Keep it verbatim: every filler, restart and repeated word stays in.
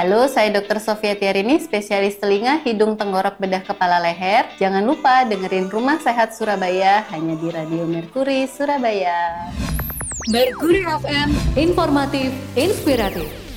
Halo, saya dokter Sofia Tiarini, spesialis telinga, hidung, tenggorok, bedah, kepala, leher. Jangan lupa dengerin Rumah Sehat Surabaya hanya di Radio Merkuri Surabaya. Merkuri F M, informatif, inspiratif.